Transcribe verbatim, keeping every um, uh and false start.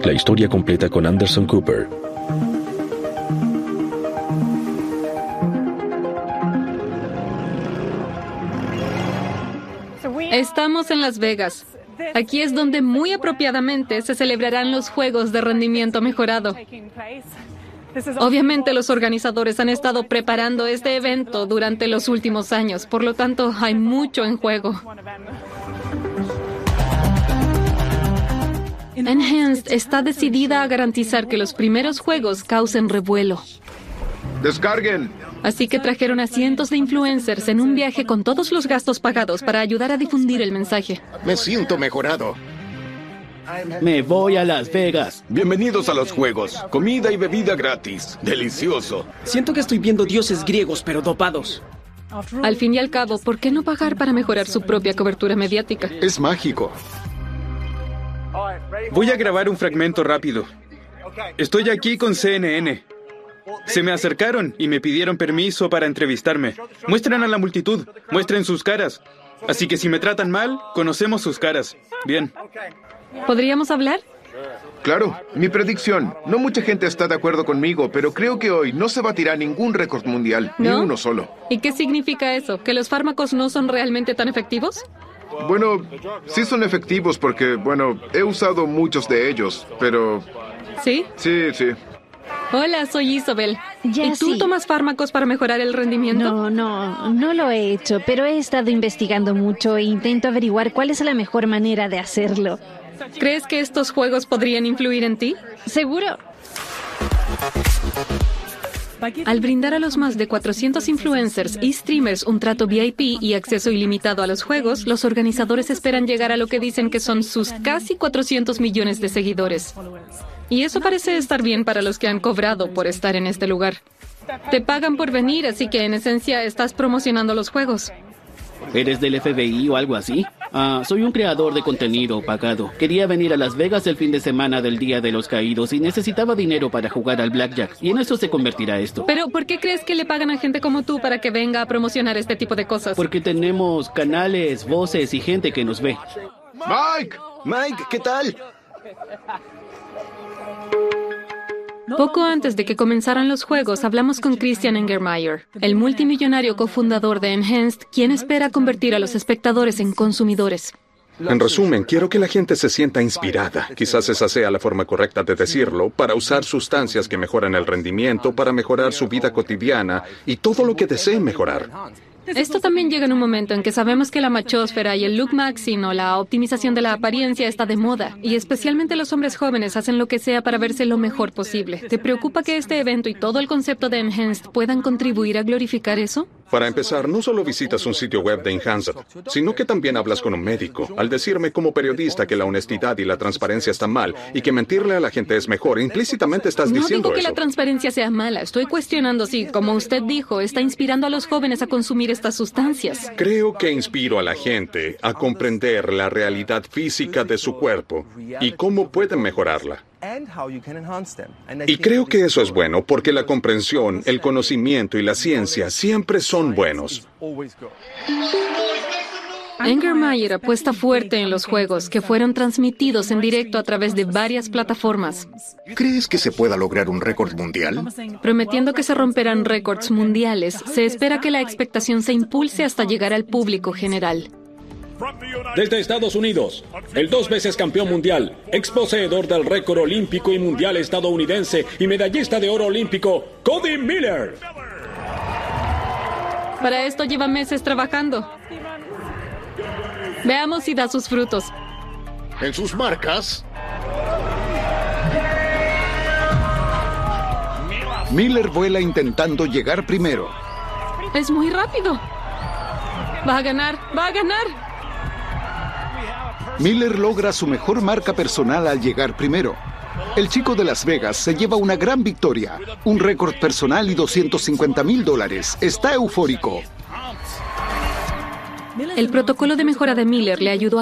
La historia completa con Anderson Cooper. Estamos en Las Vegas. Aquí es donde muy apropiadamente se celebrarán los juegos de rendimiento mejorado. Obviamente los organizadores han estado preparando este evento durante los últimos años, por lo tanto hay mucho en juego. Enhanced está decidida a garantizar que los primeros juegos causen revuelo. ¡Descarguen! Así que trajeron a cientos de influencers en un viaje con todos los gastos pagados para ayudar a difundir el mensaje. Me siento mejorado. Me voy a Las Vegas. Bienvenidos a los juegos. Comida y bebida gratis. Delicioso. Siento que estoy viendo dioses griegos, pero dopados. Al fin y al cabo, ¿por qué no pagar para mejorar su propia cobertura mediática? Es mágico. Voy a grabar un fragmento rápido. Estoy aquí con C N N. Se me acercaron y me pidieron permiso para entrevistarme. Muestren a la multitud, muestren sus caras. Así que si me tratan mal, conocemos sus caras. Bien. ¿Podríamos hablar? Claro, mi predicción. No mucha gente está de acuerdo conmigo, pero creo que hoy no se batirá ningún récord mundial, ¿No? ni uno solo. ¿Y qué significa eso? ¿Que los fármacos no son realmente tan efectivos? Bueno, sí son efectivos porque, bueno, he usado muchos de ellos, pero... ¿Sí? Sí, sí. Hola, soy Isabel. Ya ¿Y tú sí. tomas fármacos para mejorar el rendimiento? No, no, no lo he hecho, pero he estado investigando mucho e intento averiguar cuál es la mejor manera de hacerlo. ¿Crees que estos juegos podrían influir en ti? ¿Seguro? Al brindar a los más de cuatrocientos influencers y streamers un trato V I P y acceso ilimitado a los juegos, los organizadores esperan llegar a lo que dicen que son sus casi cuatrocientos millones de seguidores. Y eso parece estar bien para los que han cobrado por estar en este lugar. Te pagan por venir, así que en esencia estás promocionando los juegos. ¿Eres del F B I o algo así? Ah, soy un creador de contenido pagado. Quería venir a Las Vegas el fin de semana del Día de los Caídos y necesitaba dinero para jugar al blackjack. Y en eso se convertirá esto. Pero, ¿por qué crees que le pagan a gente como tú para que venga a promocionar este tipo de cosas? Porque tenemos canales, voces y gente que nos ve. ¡Mike! Mike, ¿qué tal? Poco antes de que comenzaran los juegos, hablamos con Christian Engermeyer, el multimillonario cofundador de Enhanced, quien espera convertir a los espectadores en consumidores. En resumen, quiero que la gente se sienta inspirada. Quizás esa sea la forma correcta de decirlo, para usar sustancias que mejoran el rendimiento, para mejorar su vida cotidiana y todo lo que deseen mejorar. Esto también llega en un momento en que sabemos que la machosfera y el look maxing o la optimización de la apariencia está de moda, y especialmente los hombres jóvenes hacen lo que sea para verse lo mejor posible. ¿Te preocupa que este evento y todo el concepto de Enhanced puedan contribuir a glorificar eso? Para empezar, no solo visitas un sitio web de Enhanced, sino que también hablas con un médico. Al decirme como periodista que la honestidad y la transparencia están mal y que mentirle a la gente es mejor, implícitamente estás No diciendo digo que eso. la transparencia sea mala, estoy cuestionando si, como usted dijo, está inspirando a los jóvenes a consumir estas sustancias. Creo que inspiro a la gente a comprender la realidad física de su cuerpo y cómo pueden mejorarla. Y creo que eso es bueno, porque la comprensión, el conocimiento y la ciencia siempre son buenos. Engermeyer apuesta fuerte en los juegos, que fueron transmitidos en directo a través de varias plataformas, ¿Crees que se pueda lograr un récord mundial? prometiendo que se romperán récords mundiales. Se espera que la expectación se impulse hasta llegar al público general. Desde Estados Unidos, el dos veces campeón mundial, ex poseedor del récord olímpico y mundial estadounidense y medallista de oro olímpico, Cody Miller. Para esto lleva meses trabajando. Veamos si da sus frutos. En sus marcas... Miller vuela intentando llegar primero. Es muy rápido. Va a ganar, va a ganar. Miller logra su mejor marca personal al llegar primero. El chico de Las Vegas se lleva una gran victoria, un récord personal y doscientos cincuenta mil dólares. Está eufórico. El protocolo de mejora de Miller le ayudó a